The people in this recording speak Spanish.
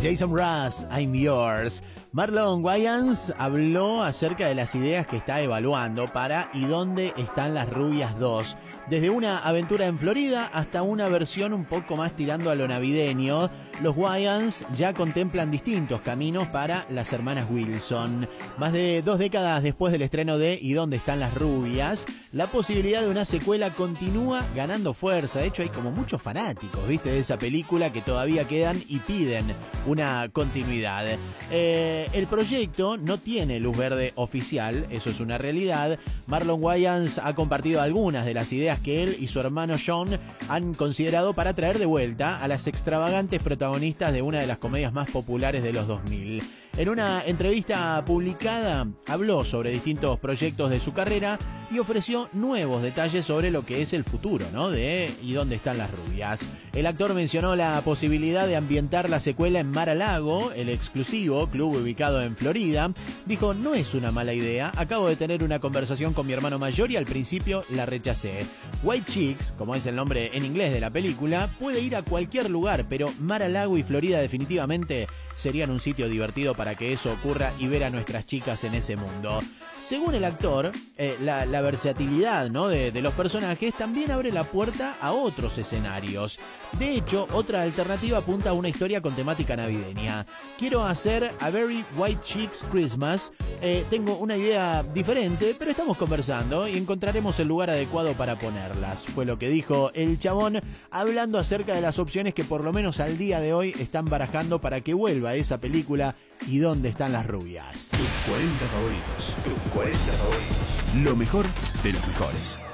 Jason Mraz, I'm Yours. Marlon Wayans habló acerca de las ideas que está evaluando para ¿Y dónde están las rubias 2? Desde una aventura en Florida hasta una versión un poco más tirando a lo navideño, los Wayans ya contemplan distintos caminos para las hermanas Wilson. Más de 2 décadas después del estreno de ¿Y dónde están las rubias?, la posibilidad de una secuela continúa ganando fuerza. De hecho, hay como muchos fanáticos, ¿viste?, de esa película que todavía quedan y piden una continuidad. El proyecto no tiene luz verde oficial, eso es una realidad. Marlon Wayans ha compartido algunas de las ideas que él y su hermano John han considerado para traer de vuelta a las extravagantes protagonistas de una de las comedias más populares de los 2000. En una entrevista publicada, habló sobre distintos proyectos de su carrera y ofreció nuevos detalles sobre lo que es el futuro, ¿no?, de ¿Y dónde están las rubias? El actor mencionó la posibilidad de ambientar la secuela en Mar-a-Lago, el exclusivo club ubicado en Florida. Dijo, no es una mala idea, acabo de tener una conversación con mi hermano mayor y al principio la rechacé. White Chicks, como es el nombre en inglés de la película, puede ir a cualquier lugar, pero Mar-a-Lago y Florida definitivamente serían un sitio divertido para que eso ocurra y ver a nuestras chicas en ese mundo. Según el actor, la versatilidad, ¿no?, de los personajes también abre la puerta a otros escenarios. De hecho, otra alternativa apunta a una historia con temática navideña. Quiero hacer A Very White Chicks Christmas. Tengo una idea diferente, pero estamos conversando y encontraremos el lugar adecuado para ponerlas. Fue lo que dijo el chabón, hablando acerca de las opciones que por lo menos al día de hoy están barajando para que vuelva esa película ¿Y dónde están las rubias? Tus 40 favoritos. Tus 40 favoritos. Lo mejor de los mejores.